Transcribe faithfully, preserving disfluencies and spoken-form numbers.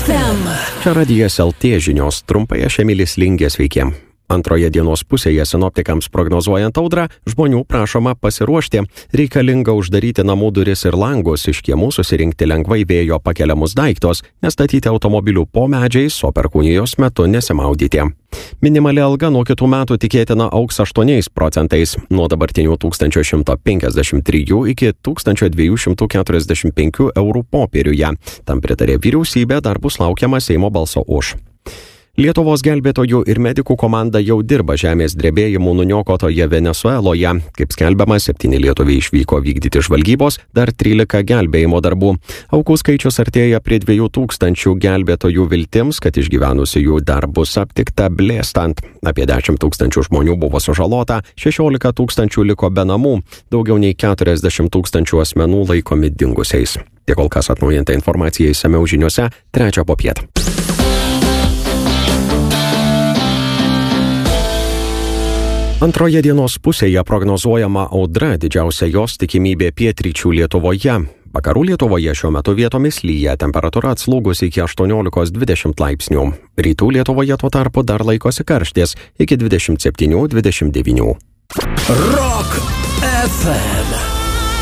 F M. Čia Radijas L T žinios, trumpai aš Emilis Lingė, sveiki. Antroje dienos pusėje sinoptikams prognozuojant audrą, žmonių prašoma pasiruošti. Reikalinga uždaryti namų duris ir langus, iš kiemų susirinkti lengvai vėjo pakeliamus daiktus, nestatyti automobilių po medžiais, o perkūnijos metu nesimaudyti. Minimali alga nuo kitų metų tikėtina augs aštuoniais procentais, nuo dabartinių tūkstančio šimto penkiasdešimt trijų iki tūkstančio dviejų šimtų keturiasdešimt penkių eurų popieriuje. Tam pritarė vyriausybė, dar bus laukiama Seimo balso už. Lietuvos gelbėtojų ir medikų komanda jau dirba žemės drebėjimų nuniokotoje Venesueloje. Kaip skelbiama, septyni lietuviai išvyko vykdyti žvalgybos, dar trylika gelbėjimo darbų. Aukų skaičius artėja prie dviejų tūkstančių, gelbėtojų viltims, kad išgyvenusiųjų dar bus aptikta blėstant. Apie dešimt tūkstančių žmonių buvo sužalota, šešiolika tūkstančių liko be namų, daugiau nei keturiasdešimt tūkstančių asmenų laikomi dingusiais. Tiek kol kas atnaujinta informacija išsamiau žiniuose trečią popiet. Antroje dienos pusėje prognozuojama audra, didžiausia jos tikimybė pietryčių Lietuvoje. Vakarų Lietuvoje šiuo metu vietomis lyja, temperatūra atslūgus iki aštuoniolikos dvidešimt laipsnių. Rytų Lietuvoje tuo tarpu dar laikosi karštis iki dvidešimt septynių dvidešimt devynių. Rock F M.